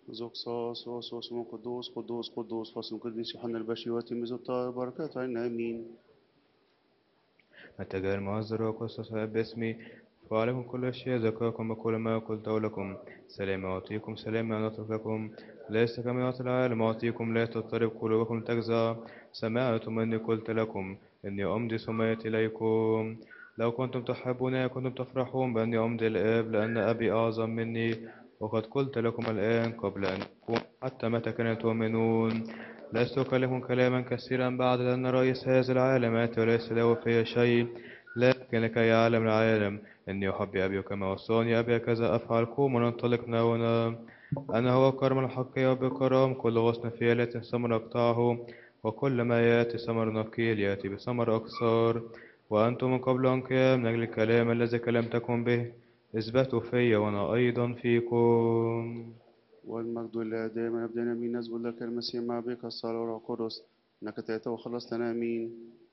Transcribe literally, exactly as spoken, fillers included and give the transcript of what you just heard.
زوكساس وصوص من قدوس قدوس قدوس فصل قديس يوحنا البشير وتلميذ الطاهر بركات علينا آمين. أتجاه المعذر وقصص باسمي فعليكم كل الشيء ذكركم بكل ما قلته لكم سلام أعطيكم سلام أترك لكم ليس كما يعطي العالم أعطيكم لا تضطرب قلوبكم تجزع سمعتم أني قلت لكم إني أمضي ثم يأتي إليكم لو كنتم تحبوني كنتم تفرحون بأني أمضي الآب لأن أبي أعظم مني وقد قلت لكم الآن قبل أن أكون حتى متى كان تؤمنون لست أكلمكم كلاما كثيرا بعد لأن رئيس هذا العالم آتي وليس له في شيء لكن لكي يعلم العالم إني أحب أبي كما وصاني أبي كذا أفعل قوم وننطلق ناونا أنا هو كرم الحق وبكرم كل غصن في يأتي ثمر أقطعه وكل ما يأتي ثمر نقيل يأتي بثمر أكثر وأنتم من قبل أن قيام من أجل الكلام الذي كلمتكم به اثبتوا في وأنا أيضا فيكم. والمجد لله دائما أبدانا أمين نسجد لك المسيح مع بك الصلاة والروح القدس إنك تأتي وخلصتنا آمين.